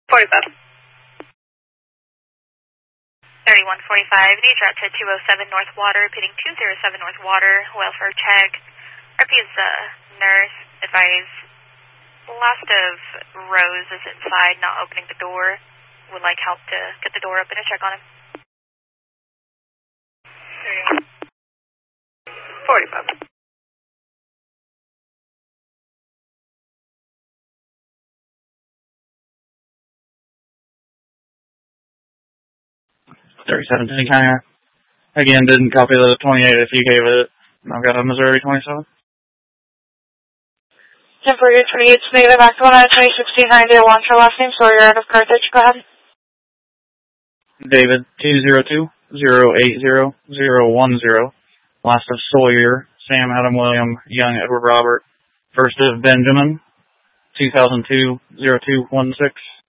45. 3145, needs route to 207 North Water, pitting 207 North Water, welfare check. RP is nurse, advise last of Rose is inside, not opening the door. Would like help to get the door open and check on him. 45. 37 County. Again, didn't copy the 28 if you gave it. I've got a Missouri 27. 10 for your 28, negative back to 2016 idea launch your last name, so you're out of Carthage. Go ahead. David 202-080-010. Last of Sawyer, Sam Adam William, Young Edward Robert. First of Benjamin 2002-0216.